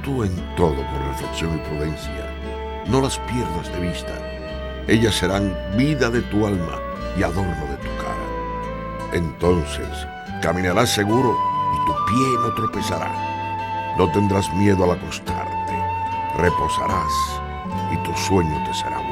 tú en todo con reflexión y prudencia. No las pierdas de vista. Ellas serán vida de tu alma y adorno de tu cara. Entonces caminarás seguro y tu pie no tropezará. No tendrás miedo al acostarte. Reposarás y tu sueño te será bueno.